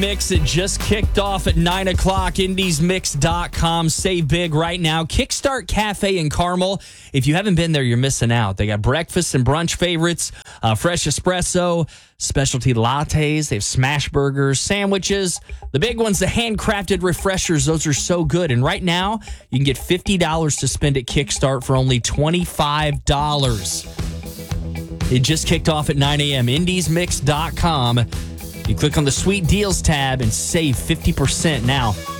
Mix. It just kicked off at 9 o'clock. IndiesMix.com. Save big right now. Kickstart Cafe in Carmel. If you haven't been there, you're missing out. They got breakfast and brunch favorites, fresh espresso, specialty lattes. They have smash burgers, sandwiches. The big ones, the handcrafted refreshers. Those are so good. And right now, you can get $50 to spend at Kickstart for only $25. It just kicked off at 9 a.m. IndiesMix.com. You click on the Sweet Deals tab and save 50% now.